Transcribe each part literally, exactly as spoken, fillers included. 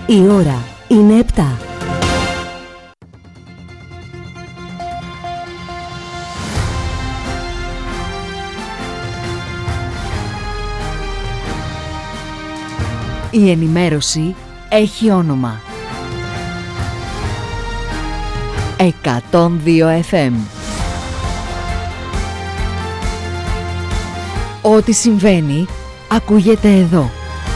Η ώρα είναι επτά. Η ενημέρωση έχει όνομα. εκατόν δύο εφ εμ. Ό,τι συμβαίνει, ακούγεται εδώ.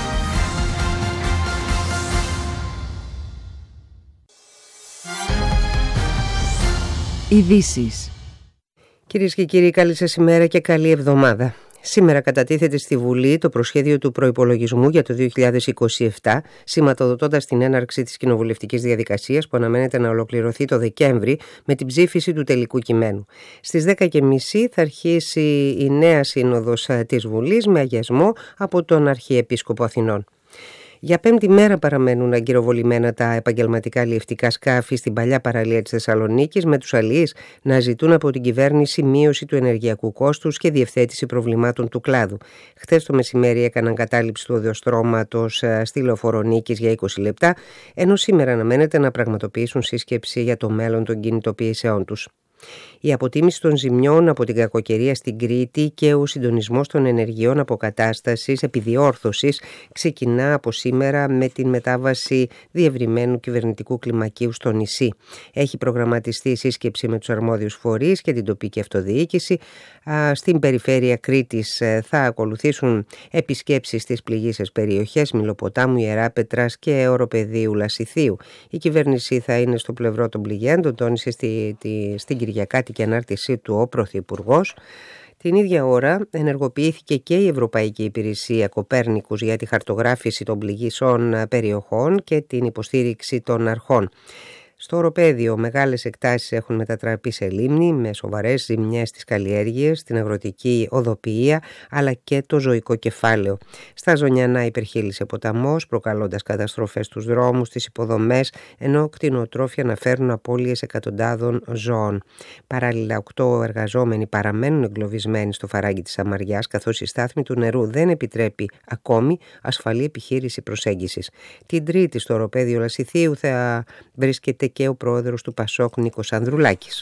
Ειδήσεις. Κυρίες και κύριοι, καλή σας ημέρα και καλή εβδομάδα. Σήμερα κατατίθεται στη Βουλή το προσχέδιο του προϋπολογισμού για το δύο χιλιάδες είκοσι επτά, σηματοδοτώντας την έναρξη της κοινοβουλευτικής διαδικασίας που αναμένεται να ολοκληρωθεί το Δεκέμβρη με την ψήφιση του τελικού κειμένου. Στις δέκα και μισή θα αρχίσει η νέα σύνοδος της Βουλής με αγιασμό από τον Αρχιεπίσκοπο Αθηνών. Για πέμπτη μέρα παραμένουν αγκυροβολημένα τα επαγγελματικά αλλιευτικά σκάφη στην παλιά παραλία της Θεσσαλονίκης, με τους αλλιείς να ζητούν από την κυβέρνηση μείωση του ενεργειακού κόστους και διευθέτηση προβλημάτων του κλάδου. Χθες το μεσημέρι έκαναν κατάληψη του οδοστρώματος στη Λεωφόρο Νίκης για είκοσι λεπτά, ενώ σήμερα αναμένεται να πραγματοποιήσουν σύσκεψη για το μέλλον των κινητοποιήσεών τους. Η αποτίμηση των ζημιών από την κακοκαιρία στην Κρήτη και ο συντονισμός των ενεργειών αποκατάστασης επιδιόρθωσης ξεκινά από σήμερα με την μετάβαση διευρυμένου κυβερνητικού κλιμακίου στο νησί. Έχει προγραμματιστεί σύσκεψη με τους αρμόδιους φορείς και την τοπική αυτοδιοίκηση. Στην περιφέρεια Κρήτης θα ακολουθήσουν επισκέψεις στις πληγείσες περιοχές Μηλοποτάμου, Ιεράπετρας και Οροπεδίου Λασιθίου. Η κυβέρνηση θα είναι στο πλευρό των πληγέντων, τόνισε στη, τη, στην Κυριακάτικη ανάρτησή του ο Πρωθυπουργός. Την ίδια ώρα ενεργοποιήθηκε και η Ευρωπαϊκή Υπηρεσία Κοπέρνικους για τη χαρτογράφηση των πληγήσεων περιοχών και την υποστήριξη των αρχών. Στο οροπέδιο μεγάλες εκτάσεις έχουν μετατραπεί σε λίμνη με σοβαρές ζημιές στις καλλιέργειες, την αγροτική οδοποιία αλλά και το ζωικό κεφάλαιο. Στα Ζωνιανά υπερχείλισε ποταμός προκαλώντας καταστροφές στους δρόμους, στις υποδομές, ενώ κτηνοτρόφια να φέρνουν απώλειες εκατοντάδων ζώων. Παράλληλα, οκτώ εργαζόμενοι παραμένουν εγκλωβισμένοι στο φαράγγι της Σαμαριάς, καθώς η στάθμη του νερού δεν επιτρέπει ακόμη ασφαλή επιχείρηση προσέγγισης. Την Τρίτη στο οροπέδιο Λασιθίου θα βρίσκεται και ο πρόεδρος του Πασόκ Νίκος Ανδρουλάκης.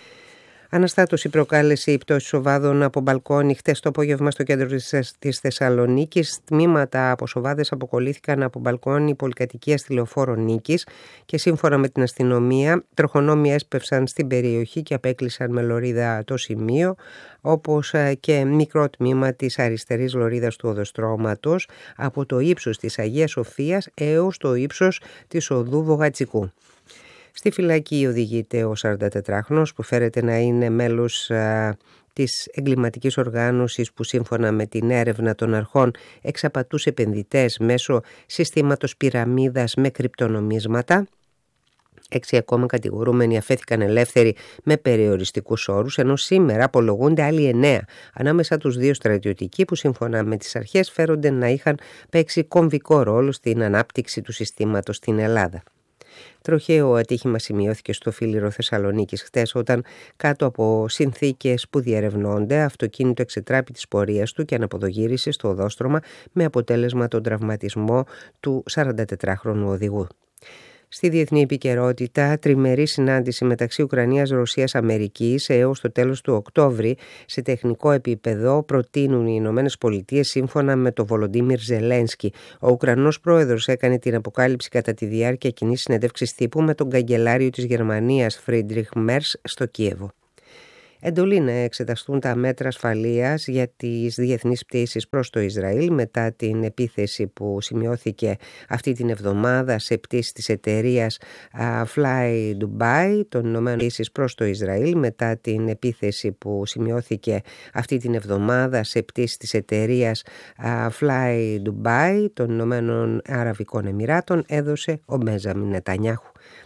Αναστάτωση προκάλεσε η πτώση σοβάδων από μπαλκόνι χτες το απόγευμα στο κέντρο της Θεσσαλονίκης. Τμήματα από σοβάδες αποκολλήθηκαν από μπαλκόνι πολυκατοικίας στη Λεωφόρο Νίκης και σύμφωνα με την αστυνομία τροχονόμοι έσπευσαν στην περιοχή και απέκλεισαν με λωρίδα το σημείο, όπως και μικρό τμήμα της αριστερής λωρίδας του οδοστρώματος από το ύψος της Αγίας Σοφίας έως το ύψος της οδού Βογατσικού. Στη φυλακή οδηγείται ο σαραντατετράχρονος που φέρεται να είναι μέλος α, της εγκληματικής οργάνωσης που σύμφωνα με την έρευνα των αρχών εξαπατούσε επενδυτές μέσω συστήματος πυραμίδας με κρυπτονομίσματα. Έξι ακόμα κατηγορούμενοι αφέθηκαν ελεύθεροι με περιοριστικούς όρους, ενώ σήμερα απολογούνται άλλοι εννέα, ανάμεσα τους δύο στρατιωτικοί που σύμφωνα με τις αρχές φέρονται να είχαν παίξει κομβικό ρόλο στην ανάπτυξη του συστήματος στην Ελλάδα. Τροχαίο ατύχημα σημειώθηκε στο Φίλιρο Θεσσαλονίκης χτες, όταν κάτω από συνθήκες που διερευνώνται αυτοκίνητο εξετράπη της πορείας του και αναποδογύρισε στο οδόστρωμα με αποτέλεσμα τον τραυματισμό του σαραντατετράχρονου οδηγού. Στη διεθνή επικαιρότητα, τριμερή συνάντηση μεταξύ Ουκρανίας, Ρωσίας, Αμερικής έως το τέλος του Οκτώβρη σε τεχνικό επίπεδο προτείνουν οι Ηνωμένες Πολιτείες σύμφωνα με τον Βολοντίμιρ Ζελένσκι. Ο Ουκρανός πρόεδρος έκανε την αποκάλυψη κατά τη διάρκεια κοινής συνέντευξης τύπου με τον καγκελάριο της Γερμανίας Φρίντριχ Μέρς στο Κίεβο. Εντολή να εξεταστούν τα μέτρα ασφαλείας για τις διεθνείς πτήσεις προς το Ισραήλ μετά την επίθεση που σημειώθηκε αυτή την εβδομάδα σε πτήσεις της εταιρείας Fly Dubai των Ηνωμένων πτήσεις προς το Ισραήλ μετά την επίθεση που σημειώθηκε αυτή την εβδομάδα σε πτήσεις της εταιρείας Fly Dubai των Ηνωμένων Αραβικών Εμιράτων, έδωσε ο Μπένζαμιν Νετανιάχου.